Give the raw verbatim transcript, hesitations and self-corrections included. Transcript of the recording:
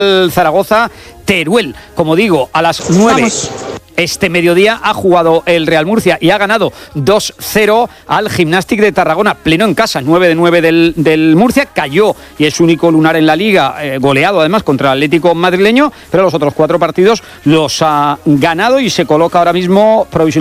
Zaragoza, Teruel, como digo, a las nueve. Vamos. Este mediodía ha jugado el Real Murcia y ha ganado dos cero al Gimnàstic de Tarragona, pleno en casa, nueve de nueve del, del Murcia, cayó y es único lunar en la Liga, eh, goleado además contra el Atlético madrileño, pero los otros cuatro partidos los ha ganado y se coloca ahora mismo provisionalmente